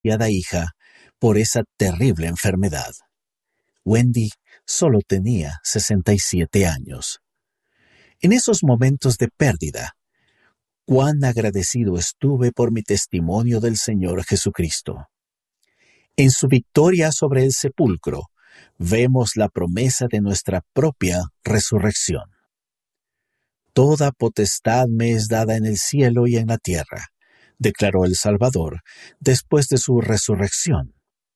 hija por esa terrible enfermedad. Wendy solo tenía 67 años. En esos momentos de pérdida, cuán agradecido estuve por mi testimonio del Señor Jesucristo. En su victoria sobre el sepulcro, vemos la promesa de nuestra propia resurrección. Toda potestad me es dada en el cielo y en la tierra, declaró el Salvador después de su resurrección.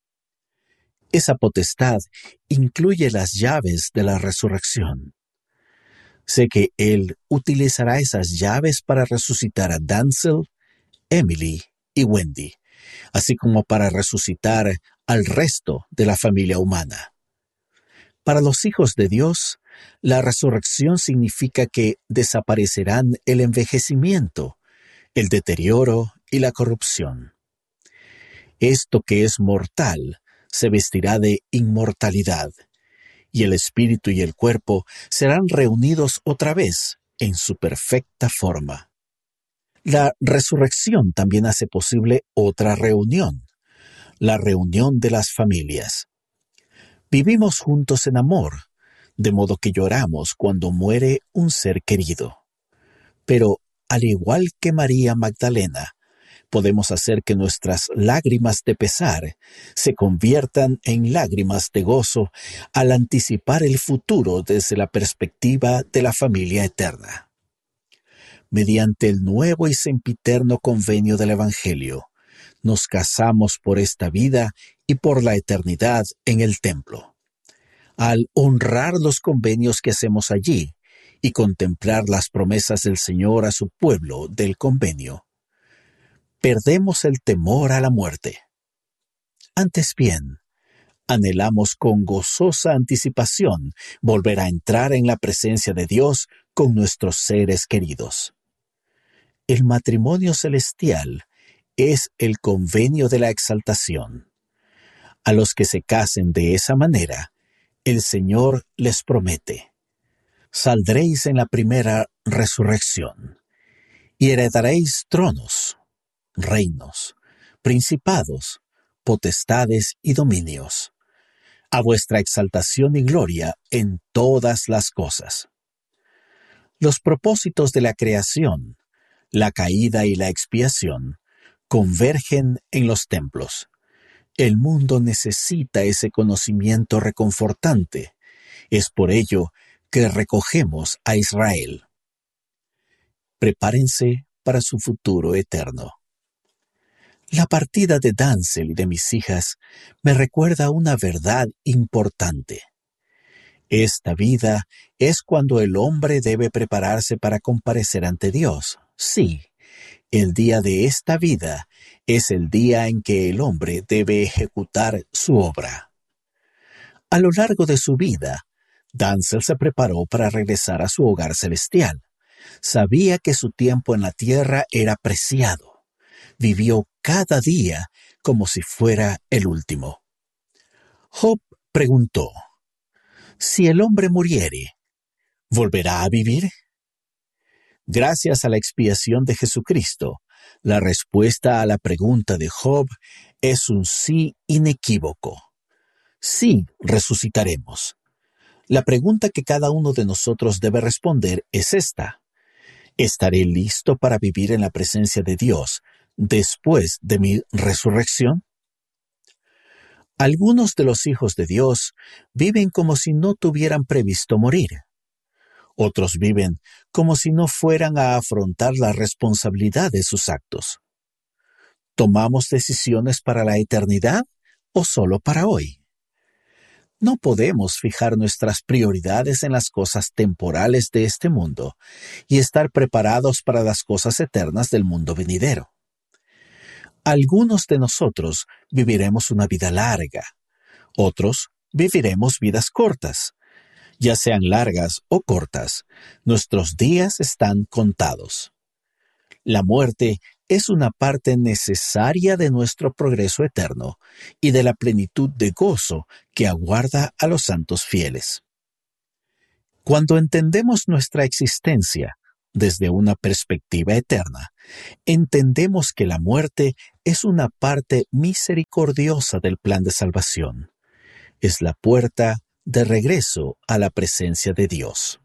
Esa potestad incluye las llaves de la resurrección. Sé que Él utilizará esas llaves para resucitar a Danzel, Emily y Wendy, así como para resucitar al resto de la familia humana. Para los hijos de Dios, la resurrección significa que desaparecerán el envejecimiento, el deterioro y la corrupción. Esto que es mortal se vestirá de inmortalidad, y el espíritu y el cuerpo serán reunidos otra vez en su perfecta forma. La resurrección también hace posible otra reunión, la reunión de las familias. Vivimos juntos en amor, de modo que lloramos cuando muere un ser querido. Pero, al igual que María Magdalena, podemos hacer que nuestras lágrimas de pesar se conviertan en lágrimas de gozo al anticipar el futuro desde la perspectiva de la familia eterna. Mediante el nuevo y sempiterno convenio del Evangelio, nos casamos por esta vida y por la eternidad en el templo. Al honrar los convenios que hacemos allí y contemplar las promesas del Señor a su pueblo del convenio, perdemos el temor a la muerte. Antes bien, anhelamos con gozosa anticipación volver a entrar en la presencia de Dios con nuestros seres queridos. El matrimonio celestial es el convenio de la exaltación. A los que se casen de esa manera, el Señor les promete: saldréis en la primera resurrección y heredaréis tronos, reinos, principados, potestades y dominios, a vuestra exaltación y gloria en todas las cosas. Los propósitos de la creación, la caída y la expiación, convergen en los templos. El mundo necesita ese conocimiento reconfortante. Es por ello que recogemos a Israel. Prepárense para su futuro eterno. La partida de Danzel y de mis hijas me recuerda una verdad importante. Esta vida es cuando el hombre debe prepararse para comparecer ante Dios. Sí, el día de esta vida es el día en que el hombre debe ejecutar su obra. A lo largo de su vida, Danzel se preparó para regresar a su hogar celestial. Sabía que su tiempo en la tierra era preciado. Vivió cada día como si fuera el último. Job preguntó: si el hombre muriere, ¿volverá a vivir? Gracias a la expiación de Jesucristo, la respuesta a la pregunta de Job es un sí inequívoco. Sí, resucitaremos. La pregunta que cada uno de nosotros debe responder es esta: ¿estaré listo para vivir en la presencia de Dios después de mi resurrección? Algunos de los hijos de Dios viven como si no tuvieran previsto morir. Otros viven como si no fueran a afrontar la responsabilidad de sus actos. ¿Tomamos decisiones para la eternidad o solo para hoy? No podemos fijar nuestras prioridades en las cosas temporales de este mundo y estar preparados para las cosas eternas del mundo venidero. Algunos de nosotros viviremos una vida larga, otros viviremos vidas cortas. Ya sean largas o cortas, nuestros días están contados. La muerte es una parte necesaria de nuestro progreso eterno y de la plenitud de gozo que aguarda a los santos fieles. Cuando entendemos nuestra existencia, desde una perspectiva eterna, entendemos que la muerte es una parte misericordiosa del plan de salvación. Es la puerta de regreso a la presencia de Dios.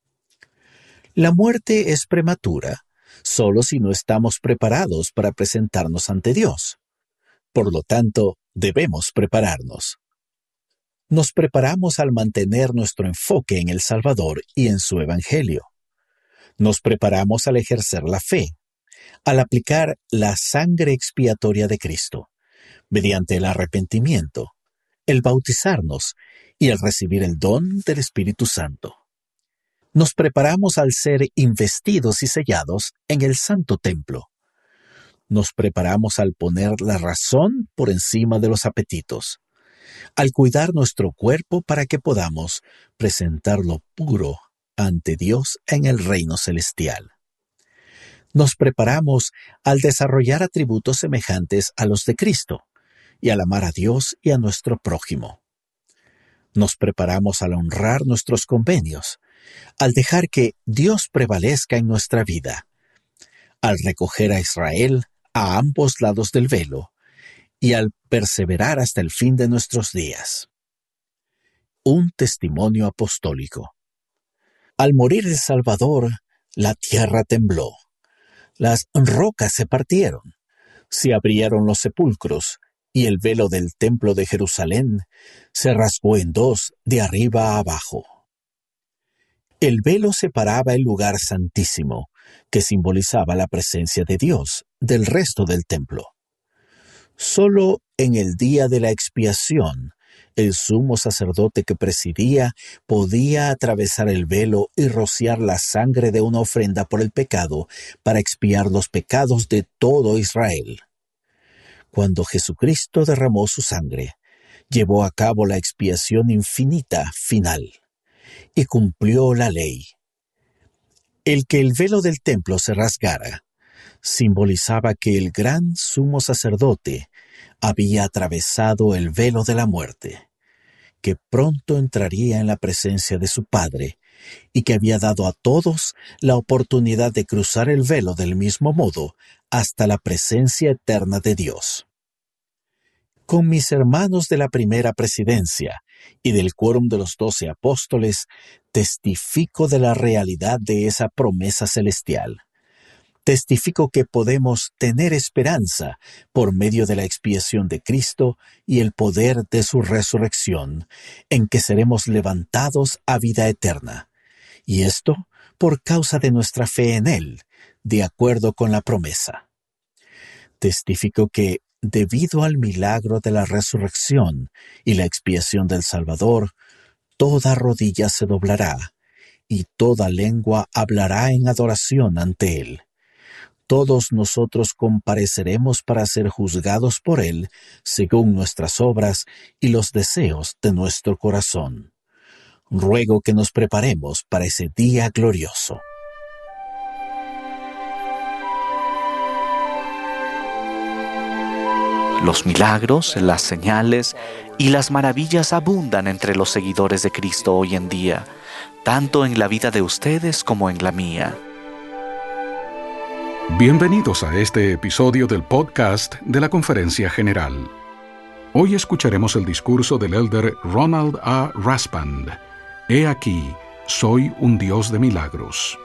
La muerte es prematura solo si no estamos preparados para presentarnos ante Dios. Por lo tanto, debemos prepararnos. Nos preparamos al mantener nuestro enfoque en el Salvador y en su Evangelio. Nos preparamos al ejercer la fe, al aplicar la sangre expiatoria de Cristo, mediante el arrepentimiento, el bautizarnos y el recibir el don del Espíritu Santo. Nos preparamos al ser investidos y sellados en el Santo Templo. Nos preparamos al poner la razón por encima de los apetitos, al cuidar nuestro cuerpo para que podamos presentarlo puro ante Dios en el reino celestial. Nos preparamos al desarrollar atributos semejantes a los de Cristo y al amar a Dios y a nuestro prójimo. Nos preparamos al honrar nuestros convenios, al dejar que Dios prevalezca en nuestra vida, al recoger a Israel a ambos lados del velo y al perseverar hasta el fin de nuestros días. Un testimonio apostólico. Al morir el Salvador, la tierra tembló. Las rocas se partieron, se abrieron los sepulcros, y el velo del templo de Jerusalén se rasgó en dos de arriba a abajo. El velo separaba el lugar santísimo, que simbolizaba la presencia de Dios, del resto del templo. Solo en el día de la expiación, el sumo sacerdote que presidía podía atravesar el velo y rociar la sangre de una ofrenda por el pecado para expiar los pecados de todo Israel. Cuando Jesucristo derramó su sangre, llevó a cabo la expiación infinita final y cumplió la ley. El que el velo del templo se rasgara simbolizaba que el gran sumo sacerdote había atravesado el velo de la muerte, que pronto entraría en la presencia de su Padre y que había dado a todos la oportunidad de cruzar el velo del mismo modo hasta la presencia eterna de Dios. Con mis hermanos de la primera presidencia y del quórum de los 12 apóstoles, testifico de la realidad de esa promesa celestial. Testifico que podemos tener esperanza por medio de la expiación de Cristo y el poder de su resurrección, en que seremos levantados a vida eterna. Y esto por causa de nuestra fe en Él, de acuerdo con la promesa. Testifico que, debido al milagro de la resurrección y la expiación del Salvador, toda rodilla se doblará y toda lengua hablará en adoración ante Él. Todos nosotros compareceremos para ser juzgados por Él según nuestras obras y los deseos de nuestro corazón. Ruego que nos preparemos para ese día glorioso. Los milagros, las señales y las maravillas abundan entre los seguidores de Cristo hoy en día, tanto en la vida de ustedes como en la mía. Bienvenidos a este episodio del podcast de la Conferencia General. Hoy escucharemos el discurso del elder Ronald A. Raspand. He aquí, soy un Dios de milagros.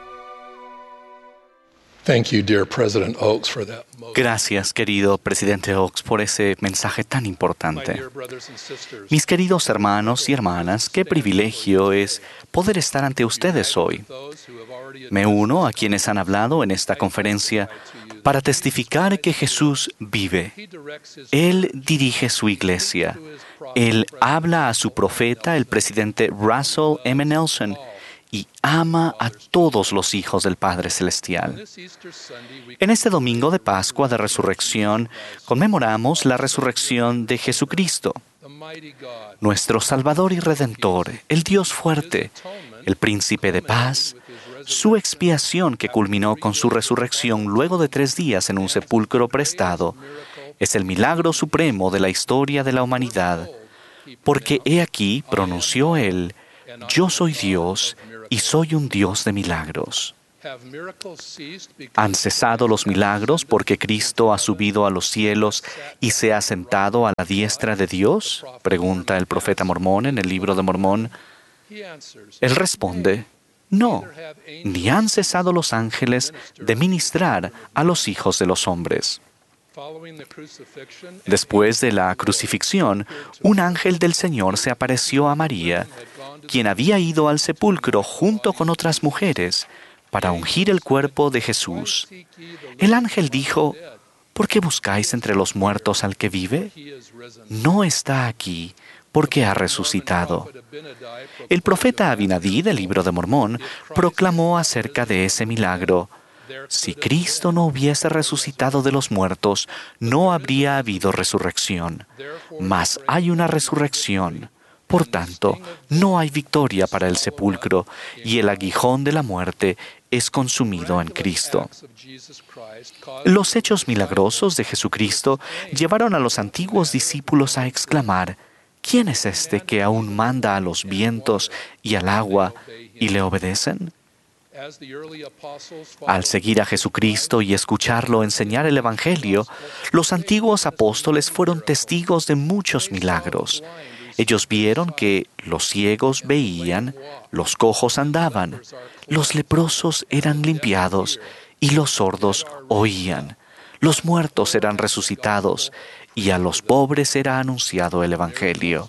Thank you, dear President Oaks, for that. Gracias, querido presidente Oaks, por ese mensaje tan importante. Mis queridos hermanos y hermanas, qué privilegio es poder estar ante ustedes hoy. Me uno a quienes han hablado en esta conferencia para testificar que Jesús vive. Él dirige su iglesia. Él habla a su profeta, el presidente Russell M. Nelson, y ama a todos los hijos del Padre Celestial. En este domingo de Pascua de Resurrección, conmemoramos la resurrección de Jesucristo, nuestro Salvador y Redentor, el Dios fuerte, el Príncipe de paz, su expiación que culminó con su resurrección luego de 3 días en un sepulcro prestado, es el milagro supremo de la historia de la humanidad, porque he aquí, pronunció Él, yo soy Dios y soy un Dios de milagros. ¿Han cesado los milagros porque Cristo ha subido a los cielos y se ha sentado a la diestra de Dios?, pregunta el profeta Mormón en el libro de Mormón. Él responde, no, ni han cesado los ángeles de ministrar a los hijos de los hombres. Después de la crucifixión, un ángel del Señor se apareció a María, quien había ido al sepulcro junto con otras mujeres para ungir el cuerpo de Jesús. El ángel dijo, ¿por qué buscáis entre los muertos al que vive? No está aquí, porque ha resucitado. El profeta Abinadí del libro de Mormón proclamó acerca de ese milagro: si Cristo no hubiese resucitado de los muertos, no habría habido resurrección. Mas hay una resurrección. Por tanto, no hay victoria para el sepulcro, y el aguijón de la muerte es consumido en Cristo. Los hechos milagrosos de Jesucristo llevaron a los antiguos discípulos a exclamar: ¿quién es este que aún manda a los vientos y al agua y le obedecen? Al seguir a Jesucristo y escucharlo enseñar el Evangelio, los antiguos apóstoles fueron testigos de muchos milagros. Ellos vieron que los ciegos veían, los cojos andaban, los leprosos eran limpiados y los sordos oían. Los muertos eran resucitados y a los pobres era anunciado el Evangelio.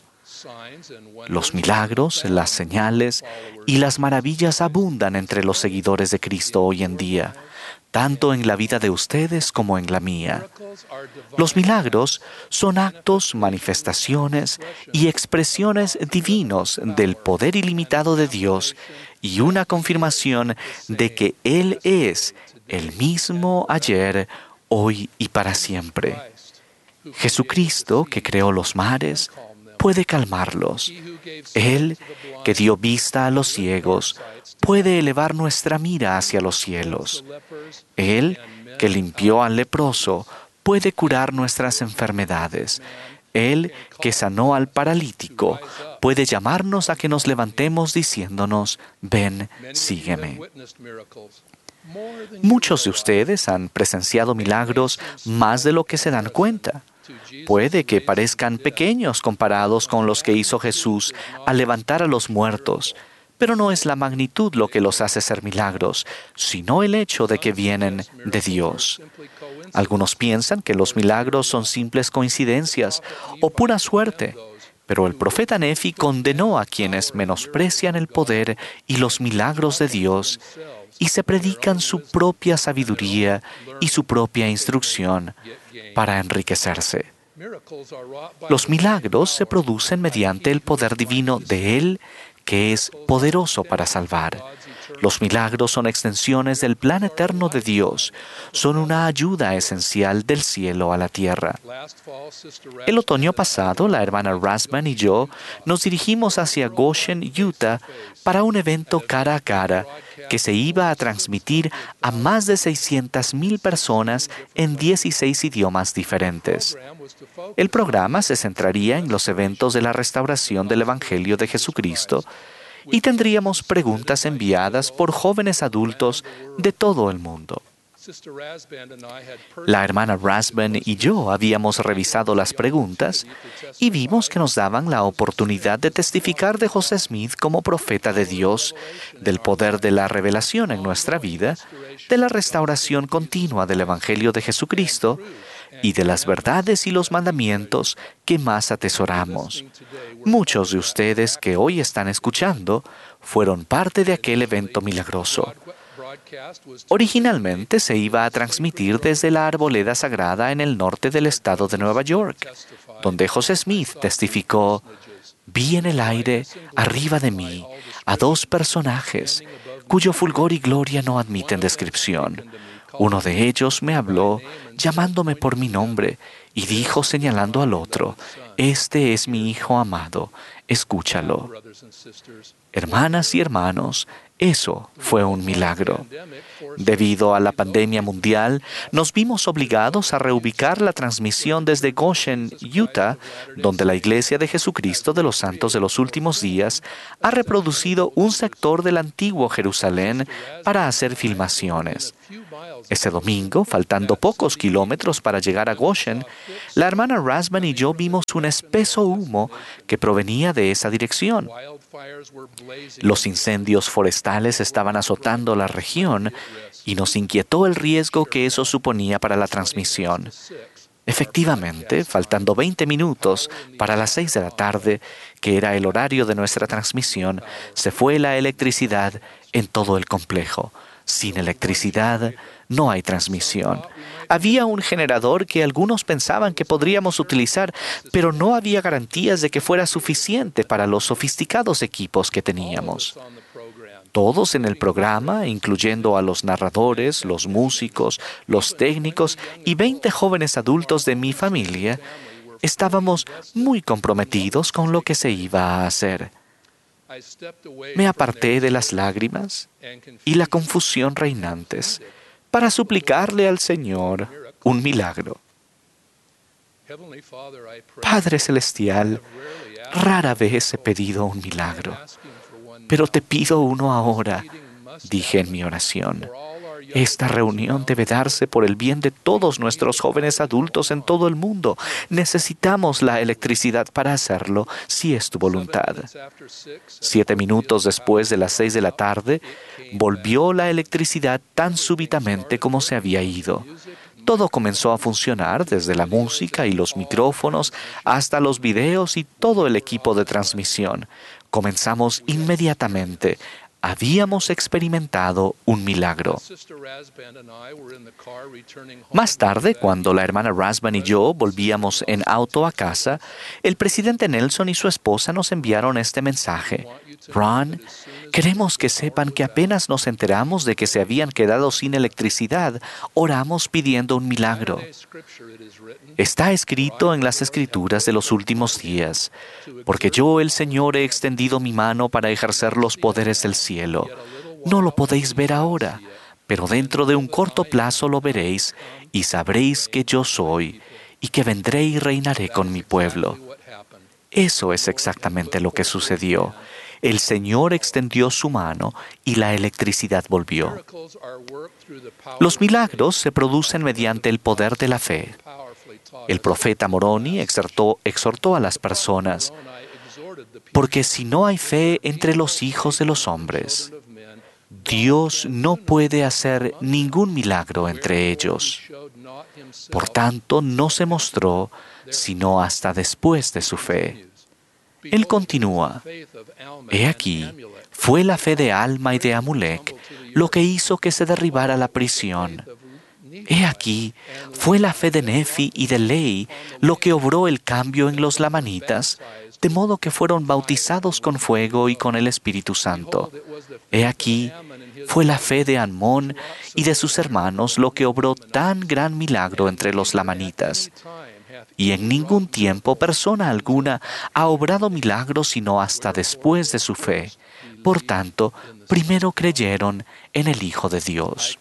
Los milagros, las señales y las maravillas abundan entre los seguidores de Cristo hoy en día, tanto en la vida de ustedes como en la mía. Los milagros son actos, manifestaciones y expresiones divinos del poder ilimitado de Dios y una confirmación de que Él es el mismo ayer, hoy y para siempre. Jesucristo, que creó los mares, puede calmarlos. Él, que dio vista a los ciegos, puede elevar nuestra mira hacia los cielos. Él, que limpió al leproso, puede curar nuestras enfermedades. Él, que sanó al paralítico, puede llamarnos a que nos levantemos diciéndonos: ven, sígueme. Muchos de ustedes han presenciado milagros más de lo que se dan cuenta. Puede que parezcan pequeños comparados con los que hizo Jesús al levantar a los muertos, pero no es la magnitud lo que los hace ser milagros, sino el hecho de que vienen de Dios. Algunos piensan que los milagros son simples coincidencias o pura suerte, pero el profeta Nefi condenó a quienes menosprecian el poder y los milagros de Dios y se predican su propia sabiduría y su propia instrucción para enriquecerse. Los milagros se producen mediante el poder divino de Él, que es poderoso para salvar. Los milagros son extensiones del plan eterno de Dios. Son una ayuda esencial del cielo a la tierra. El otoño pasado, la hermana Rasband y yo nos dirigimos hacia Goshen, Utah, para un evento cara a cara que se iba a transmitir a más de 600,000 personas en 16 idiomas diferentes. El programa se centraría en los eventos de la restauración del Evangelio de Jesucristo y tendríamos preguntas enviadas por jóvenes adultos de todo el mundo. La hermana Rasband y yo habíamos revisado las preguntas y vimos que nos daban la oportunidad de testificar de José Smith como profeta de Dios, del poder de la revelación en nuestra vida, de la restauración continua del Evangelio de Jesucristo y de las verdades y los mandamientos que más atesoramos. Muchos de ustedes que hoy están escuchando fueron parte de aquel evento milagroso. Originalmente se iba a transmitir desde la Arboleda Sagrada en el norte del estado de Nueva York, donde José Smith testificó: «Vi en el aire, arriba de mí, a dos personajes, cuyo fulgor y gloria no admiten descripción. Uno de ellos me habló, llamándome por mi nombre, y dijo señalando al otro: Este es mi Hijo amado, escúchalo». Hermanas y hermanos, Eso fue un milagro. Debido a la pandemia mundial, nos vimos obligados a reubicar la transmisión desde Goshen, Utah, donde la Iglesia de Jesucristo de los Santos de los Últimos Días ha reproducido un sector del antiguo Jerusalén para hacer filmaciones. Ese domingo, faltando pocos kilómetros para llegar a Goshen, la hermana Rasband y yo vimos un espeso humo que provenía de esa dirección. Los incendios forestales estaban azotando la región y nos inquietó el riesgo que eso suponía para la transmisión. Efectivamente, faltando 20 minutos para las 6 de la tarde, que era el horario de nuestra transmisión, se fue la electricidad en todo el complejo. Sin electricidad, no hay transmisión. Había un generador que algunos pensaban que podríamos utilizar, pero no había garantías de que fuera suficiente para los sofisticados equipos que teníamos. Todos en el programa, incluyendo a los narradores, los músicos, los técnicos y 20 jóvenes adultos de mi familia, estábamos muy comprometidos con lo que se iba a hacer. Me aparté de las lágrimas y la confusión reinantes para suplicarle al Señor un milagro. Padre Celestial, rara vez he pedido un milagro, pero te pido uno ahora, dije en mi oración. Esta reunión debe darse por el bien de todos nuestros jóvenes adultos en todo el mundo. Necesitamos la electricidad para hacerlo, si es tu voluntad. 7 minutos después de las 6 de la tarde, volvió la electricidad tan súbitamente como se había ido. Todo comenzó a funcionar, desde la música y los micrófonos hasta los videos y todo el equipo de transmisión. Comenzamos inmediatamente. Habíamos experimentado un milagro. Más tarde, cuando la hermana Rasband y yo volvíamos en auto a casa, el presidente Nelson y su esposa nos enviaron este mensaje. Ron, queremos que sepan que apenas nos enteramos de que se habían quedado sin electricidad, oramos pidiendo un milagro. Está escrito en las Escrituras de los últimos días, porque yo, el Señor, he extendido mi mano para ejercer los poderes del cielo. No lo podéis ver ahora, pero dentro de un corto plazo lo veréis y sabréis que yo soy y que vendré y reinaré con mi pueblo. Eso es exactamente lo que sucedió. El Señor extendió su mano y la electricidad volvió. Los milagros se producen mediante el poder de la fe. El profeta Moroni exhortó a las personas, porque si no hay fe entre los hijos de los hombres, Dios no puede hacer ningún milagro entre ellos. Por tanto, no se mostró sino hasta después de su fe. Él continúa, he aquí, fue la fe de Alma y de Amulek lo que hizo que se derribara la prisión. He aquí, fue la fe de Nefi y de Lei lo que obró el cambio en los lamanitas, de modo que fueron bautizados con fuego y con el Espíritu Santo. He aquí, fue la fe de Anmón y de sus hermanos lo que obró tan gran milagro entre los lamanitas. Y en ningún tiempo persona alguna ha obrado milagros sino hasta después de su fe. Por tanto, primero creyeron en el Hijo de Dios.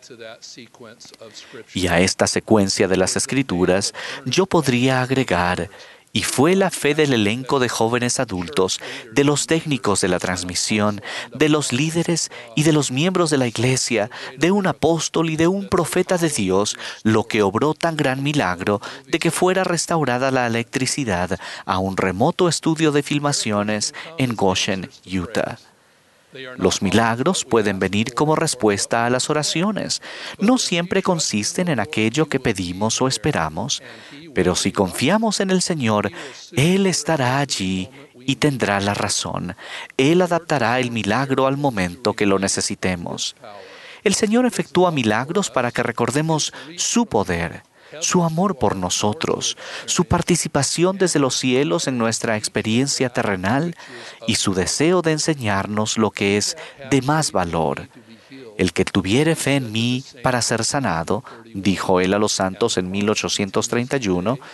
Y a esta secuencia de las Escrituras yo podría agregar, y fue la fe del elenco de jóvenes adultos, de los técnicos de la transmisión, de los líderes y de los miembros de la iglesia, de un apóstol y de un profeta de Dios, lo que obró tan gran milagro de que fuera restaurada la electricidad a un remoto estudio de filmaciones en Goshen, Utah. Los milagros pueden venir como respuesta a las oraciones. No siempre consisten en aquello que pedimos o esperamos, pero si confiamos en el Señor, Él estará allí y tendrá la razón. Él adaptará el milagro al momento que lo necesitemos. El Señor efectúa milagros para que recordemos su poder, su amor por nosotros, su participación desde los cielos en nuestra experiencia terrenal y su deseo de enseñarnos lo que es de más valor. El que tuviere fe en mí para ser sanado, dijo él a los santos en 1831,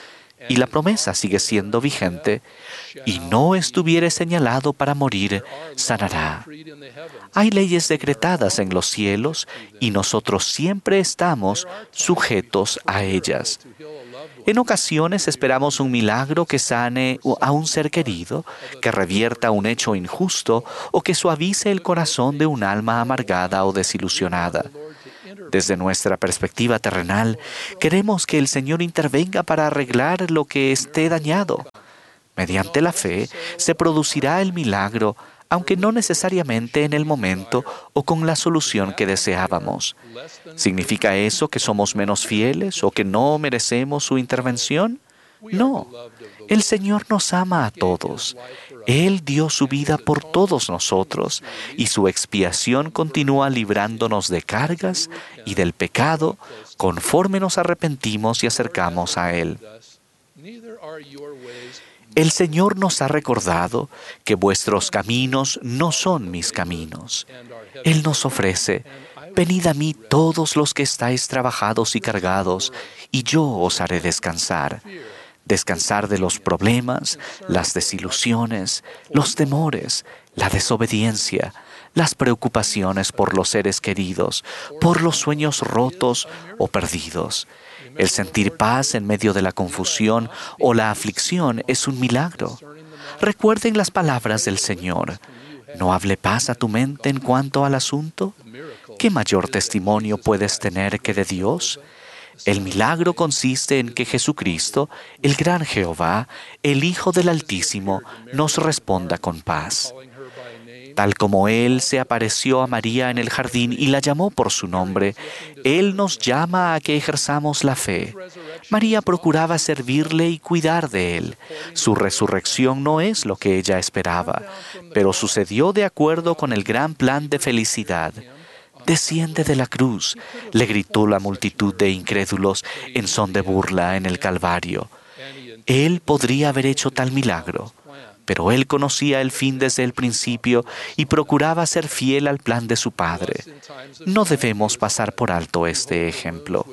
y la promesa sigue siendo vigente, y no estuviere señalado para morir, sanará. Hay leyes decretadas en los cielos y nosotros siempre estamos sujetos a ellas. En ocasiones esperamos un milagro que sane a un ser querido, que revierta un hecho injusto o que suavice el corazón de un alma amargada o desilusionada. Desde nuestra perspectiva terrenal, queremos que el Señor intervenga para arreglar lo que esté dañado. Mediante la fe, se producirá el milagro, aunque no necesariamente en el momento o con la solución que deseábamos. ¿Significa eso que somos menos fieles o que no merecemos su intervención? No. El Señor nos ama a todos. Él dio su vida por todos nosotros y su expiación continúa librándonos de cargas y del pecado conforme nos arrepentimos y acercamos a Él. El Señor nos ha recordado que vuestros caminos no son mis caminos. Él nos ofrece: venid a mí todos los que estáis trabajados y cargados, y yo os haré descansar. Descansar de los problemas, las desilusiones, los temores, la desobediencia, las preocupaciones por los seres queridos, por los sueños rotos o perdidos. El sentir paz en medio de la confusión o la aflicción es un milagro. Recuerden las palabras del Señor: ¿no hable paz a tu mente en cuanto al asunto? ¿Qué mayor testimonio puedes tener que de Dios? El milagro consiste en que Jesucristo, el gran Jehová, el Hijo del Altísimo, nos responda con paz. Tal como Él se apareció a María en el jardín y la llamó por su nombre, Él nos llama a que ejerzamos la fe. María procuraba servirle y cuidar de Él. Su resurrección no es lo que ella esperaba, pero sucedió de acuerdo con el gran plan de felicidad. «Desciende de la cruz», le gritó la multitud de incrédulos en son de burla en el Calvario. Él podría haber hecho tal milagro, pero Él conocía el fin desde el principio y procuraba ser fiel al plan de su Padre. No debemos pasar por alto este ejemplo.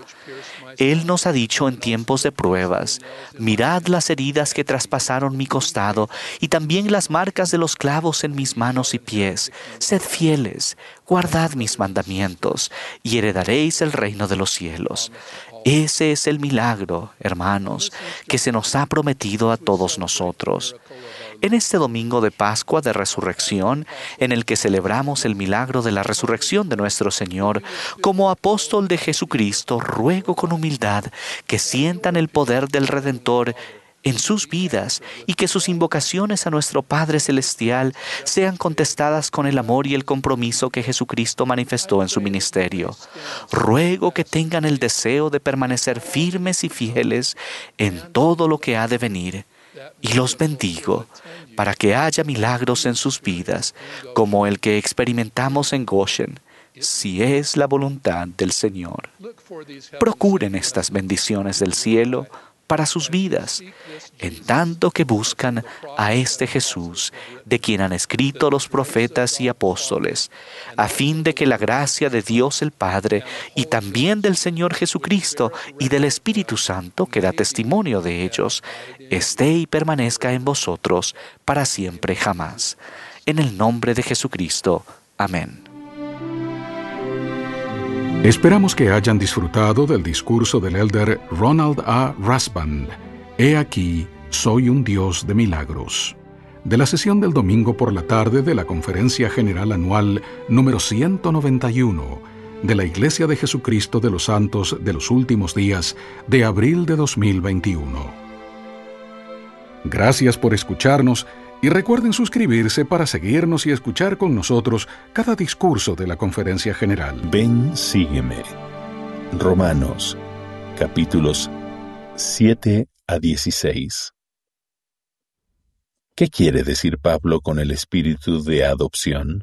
Él nos ha dicho en tiempos de pruebas: mirad las heridas que traspasaron mi costado y también las marcas de los clavos en mis manos y pies. Sed fieles, guardad mis mandamientos y heredaréis el reino de los cielos. Ese es el milagro, hermanos, que se nos ha prometido a todos nosotros. En este domingo de Pascua de Resurrección, en el que celebramos el milagro de la resurrección de nuestro Señor, como apóstol de Jesucristo, ruego con humildad que sientan el poder del Redentor en sus vidas y que sus invocaciones a nuestro Padre Celestial sean contestadas con el amor y el compromiso que Jesucristo manifestó en su ministerio. Ruego que tengan el deseo de permanecer firmes y fieles en todo lo que ha de venir. Y los bendigo para que haya milagros en sus vidas, como el que experimentamos en Goshen, si es la voluntad del Señor. Procuren estas bendiciones del cielo para sus vidas, en tanto que buscan a este Jesús, de quien han escrito los profetas y apóstoles, a fin de que la gracia de Dios el Padre y también del Señor Jesucristo y del Espíritu Santo, que da testimonio de ellos, esté y permanezca en vosotros para siempre jamás. En el nombre de Jesucristo. Amén. Esperamos que hayan disfrutado del discurso del elder Ronald A. Rasband, He aquí, soy un Dios de milagros, de la sesión del domingo por la tarde de la Conferencia General Anual número 191 de la Iglesia de Jesucristo de los Santos de los Últimos Días de abril de 2021. Gracias por escucharnos y recuerden suscribirse para seguirnos y escuchar con nosotros cada discurso de la Conferencia General. Ven, sígueme. Romanos, capítulos 7 a 16. ¿Qué quiere decir Pablo con el espíritu de adopción?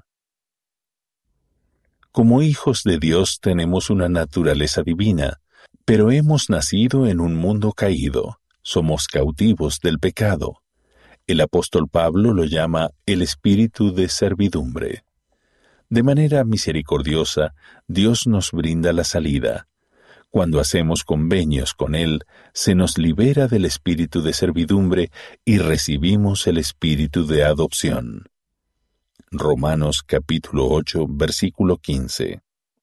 Como hijos de Dios tenemos una naturaleza divina, pero hemos nacido en un mundo caído. Somos cautivos del pecado. El apóstol Pablo lo llama el espíritu de servidumbre. De manera misericordiosa, Dios nos brinda la salida. Cuando hacemos convenios con Él, se nos libera del espíritu de servidumbre y recibimos el espíritu de adopción. Romanos capítulo 8, versículo 15.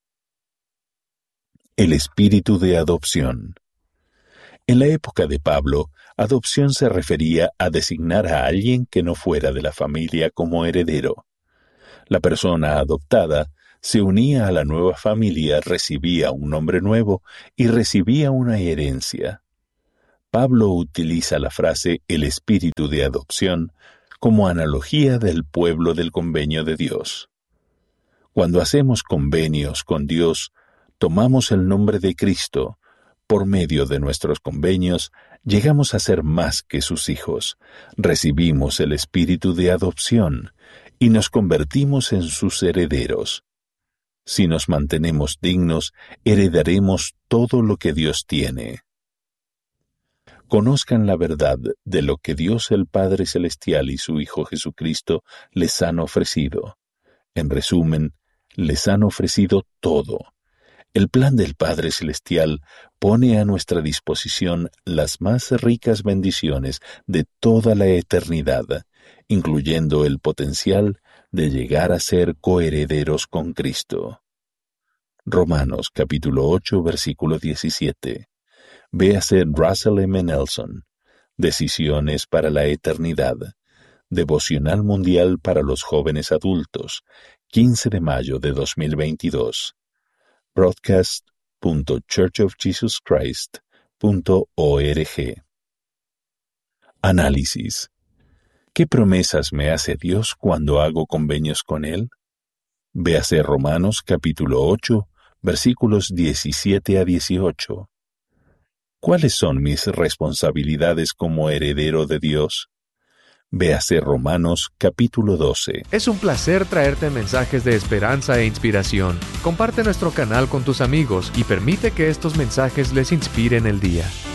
El espíritu de adopción. En la época de Pablo, adopción se refería a designar a alguien que no fuera de la familia como heredero. La persona adoptada se unía a la nueva familia, recibía un nombre nuevo y recibía una herencia. Pablo utiliza la frase el espíritu de adopción como analogía del pueblo del convenio de Dios. Cuando hacemos convenios con Dios, tomamos el nombre de Cristo. Por medio de nuestros convenios, llegamos a ser más que sus hijos. Recibimos el espíritu de adopción y nos convertimos en sus herederos. Si nos mantenemos dignos, heredaremos todo lo que Dios tiene. Conozcan la verdad de lo que Dios el Padre Celestial y su Hijo Jesucristo les han ofrecido. En resumen, les han ofrecido todo. El plan del Padre Celestial pone a nuestra disposición las más ricas bendiciones de toda la eternidad, incluyendo el potencial de llegar a ser coherederos con Cristo. Romanos capítulo 8, versículo 17. Véase Russell M. Nelson, Decisiones para la Eternidad, Devocional Mundial para los Jóvenes Adultos, 15 de mayo de 2022. broadcast.churchofjesuschrist.org. Análisis. ¿Qué promesas me hace Dios cuando hago convenios con Él? Véase Romanos capítulo 8, versículos 17 a 18. ¿Cuáles son mis responsabilidades como heredero de Dios? Véase Romanos capítulo 12. Es un placer traerte mensajes de esperanza e inspiración. Comparte nuestro canal con tus amigos y permite que estos mensajes les inspiren el día.